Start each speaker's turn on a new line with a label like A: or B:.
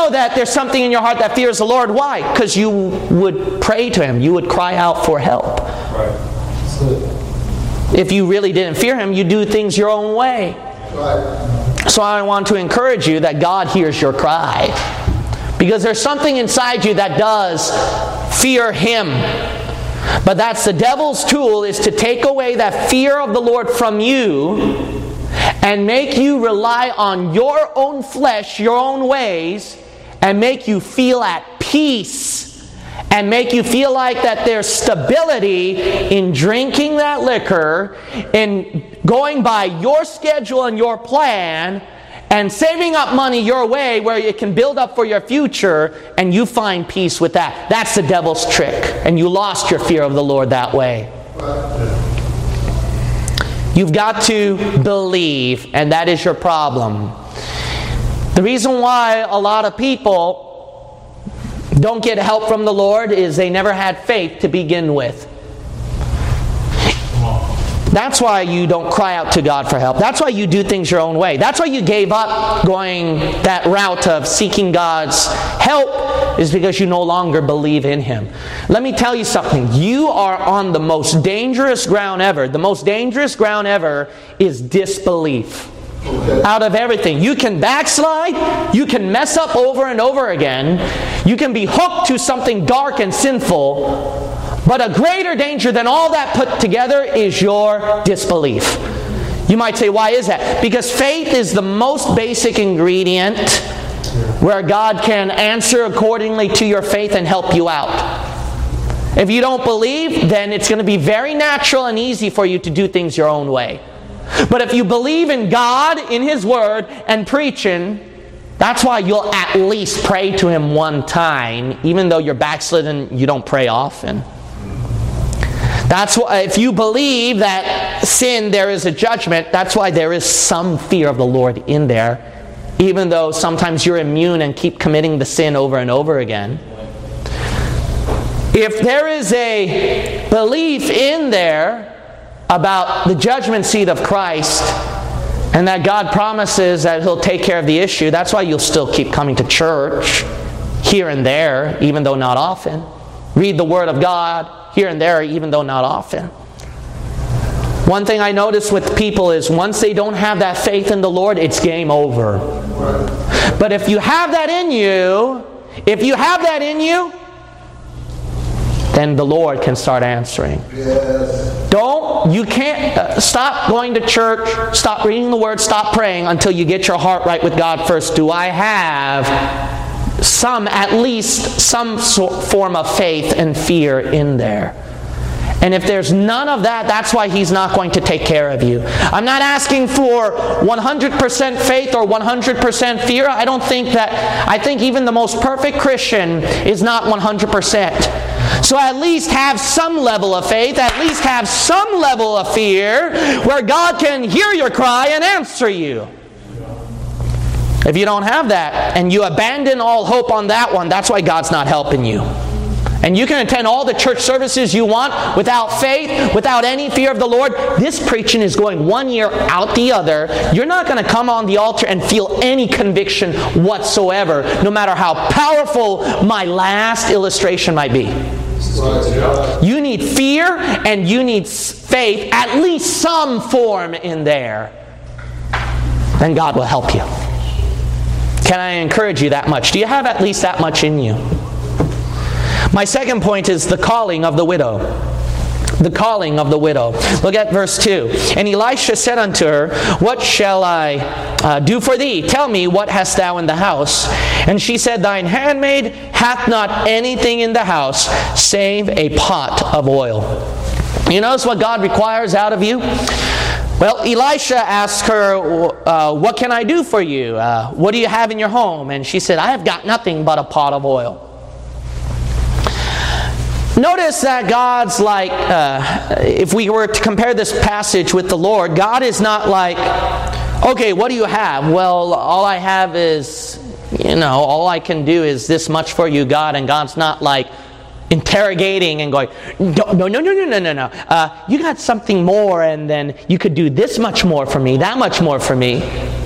A: know that there's something in your heart that fears the Lord. Why? Because you would pray to Him. You would cry out for help.
B: Right.
A: If you really didn't fear Him, you'd do things your own way.
B: Right.
A: So I want to encourage you that God hears your cry. Because there's something inside you that does fear Him. But that's the devil's tool, is to take away that fear of the Lord from you and make you rely on your own flesh, your own ways, and make you feel at peace, and make you feel like that there's stability in drinking that liquor, in going by your schedule and your plan, and saving up money your way where you can build up for your future, and you find peace with that. That's the devil's trick, and you lost your fear of the Lord that way. You've got to believe, and that is your problem. The reason why a lot of people don't get help from the Lord is they never had faith to begin with. That's why you don't cry out to God for help. That's why you do things your own way. That's why you gave up going that route of seeking God's help, is because you no longer believe in Him. Let me tell you something. You are on the most dangerous ground ever. The most dangerous ground ever is disbelief. Out of everything. You can backslide. You can mess up over and over again. You can be hooked to something dark and sinful. But a greater danger than all that put together is your disbelief. You might say, why is that? Because faith is the most basic ingredient where God can answer accordingly to your faith and help you out. If you don't believe, then it's going to be very natural and easy for you to do things your own way. But if you believe in God, in His Word, and preaching, that's why you'll at least pray to Him one time, even though you're backslidden, you don't pray often. That's why, if you believe that sin, there is a judgment, that's why there is some fear of the Lord in there, even though sometimes you're immune and keep committing the sin over and over again. If there is a belief in there about the judgment seat of Christ, and that God promises that He'll take care of the issue, that's why you'll still keep coming to church here and there, even though not often. Read the Word of God here and there, even though not often. One thing I notice with people is once they don't have that faith in the Lord, it's game over. But if you have that in you, then the Lord can start answering. You can't stop going to church, stop reading the Word, stop praying until you get your heart right with God first. Do I have at least some form of faith and fear in there? And if there's none of that, that's why He's not going to take care of you. I'm not asking for 100% faith or 100% fear. I think even the most perfect Christian is not 100%. So at least have some level of faith, at least have some level of fear, where God can hear your cry and answer you. If you don't have that, and you abandon all hope on that one, that's why God's not helping you. And you can attend all the church services you want without faith, without any fear of the Lord. This preaching is going one ear out the other. You're not going to come on the altar and feel any conviction whatsoever, no matter how powerful my last illustration might be. You need fear and you need faith, at least some form in there. Then God will help you. Can I encourage you that much? Do you have at least that much in you? My second point is the calling of the widow. The calling of the widow. Look at verse 2. And Elisha said unto her, What shall I do for thee? Tell me, what hast thou in the house? And she said, Thine handmaid hath not anything in the house, save a pot of oil. You notice what God requires out of you? Well, Elisha asked her, what can I do for you? What do you have in your home? And she said, I have got nothing but a pot of oil. Notice that God's like, if we were to compare this passage with the Lord, God is not like, okay, what do you have? Well, all I have is, all I can do is this much for you, God. And God's not like interrogating and going, no. You got something more, and then you could do this much more for me, that much more for me.